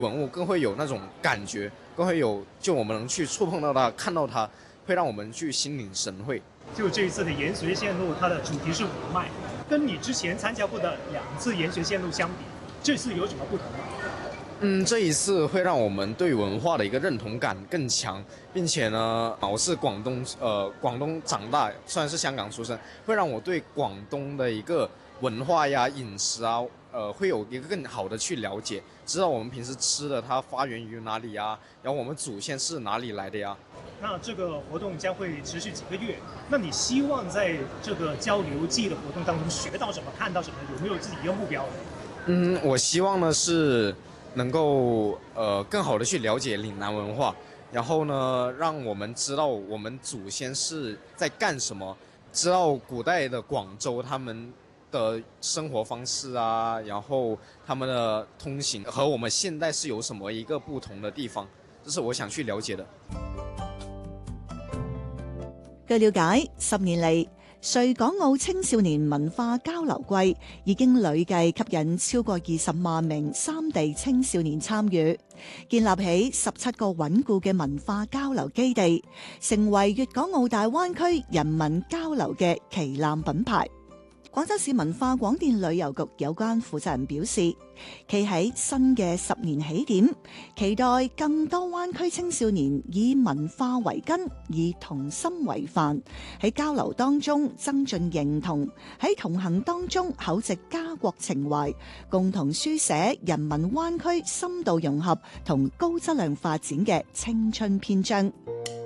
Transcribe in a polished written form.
文物更会有那种感觉，更会有就我们能去触碰到它，看到它，会让我们去心领神会。 就这一次的研学线路，它的主题是五脉，跟你之前参加过的2次研学线路相比，这次有什么不同吗？ 这一次会让我们对文化的一个认同感更强，并且呢，我是广东长大，虽然是香港出生，会让我对广东的一个文化呀、饮食啊，会有一个更好的去了解，知道我们平时吃的它发源于哪里呀，然后我们祖先是哪里来的呀。 那这个活动将会持续几个月，那你希望在这个交流季的活动当中学到什么、看到什么？有没有自己一个目标？ 我希望呢是能够更好的去了解岭南文化，然后呢让我们知道我们祖先是在干什么，知道古代的广州他们的生活方式啊，然后他们的通行和我们现在是有什么一个不同的地方，这是我想去了解的。 據了解，10年嚟，穗港澳青少年文化交流季已經累計吸引超過20萬名3地青少年參與，建立起17個穩固嘅文化交流基地，成為粵港澳大灣區人民交流嘅旗艦品牌。廣州市文化廣電旅遊局有關負責人表示，企喺新嘅10年起點，期待更多灣區青少年以文化為根，以童心為範，喺交流當中增進認同，喺同行當中厚植家國情懷，共同書寫人民灣區深度融合同高質量發展嘅青春篇章。